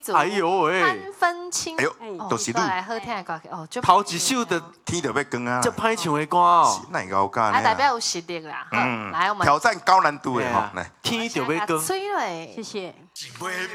哎呦喂， 三分情。 哎呦，都是来好听的歌曲哦， 头一首的天就要光啊， 这歹唱的歌哦， 那高干啊，代表有实力啦。来，我们挑战高难度的哈，来， 天就要光。 吹嘞， 谢谢。